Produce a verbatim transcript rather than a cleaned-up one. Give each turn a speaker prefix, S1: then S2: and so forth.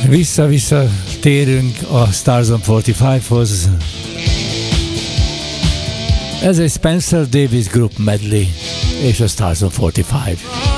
S1: Vissza-vissza térünk a Stars on negyvenöthoz. Ez egy Spencer Davis Group medley és a Stars on negyvenöt.